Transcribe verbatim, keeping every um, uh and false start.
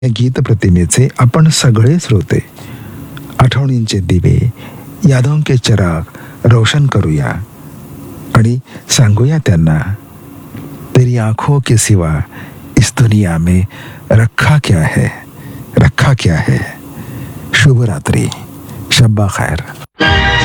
या गीत प्रतिमेचे आपण सगळे श्रोते आठवणींचे दिवे, यादों के चिराग रोशन करूया आणि सांगूया त्यांना, तेरी आंखों के सिवा इस दुनिया में रखा क्या है, रखा क्या है. शुभ रात्री, शब्बा खैर.